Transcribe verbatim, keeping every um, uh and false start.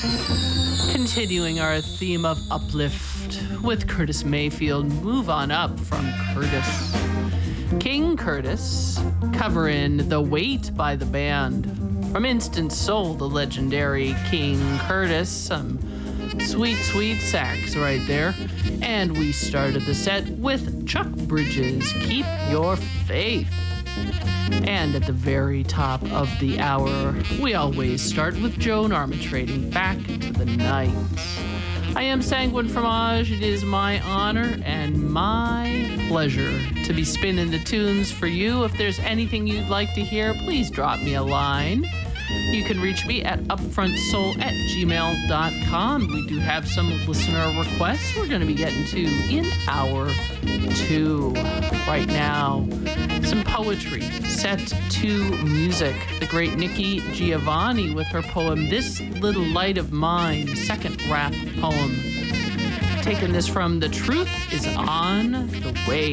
Continuing our theme of uplift with Curtis Mayfield, Move On Up from Curtis. King Curtis, covering The Weight by the band. From Instant Soul, the legendary King Curtis. Some sweet, sweet sax right there. And we started the set with Chuck Bridges, Keep Your Faith. And at the very top of the hour, we always start with Joan Armatrading, Back to the Night. I am Sanguine Fromage. It is my honor and my pleasure to be spinning the tunes for you. If there's anything you'd like to hear, please drop me a line. You can reach me at upfrontsoul at gmail dot com. We do have some listener requests we're going to be getting to in hour two. Right now, some poetry set to music. The great Nikki Giovanni with her poem, This Little Light of Mine, second rap poem. Taking this from The Truth is on the Way.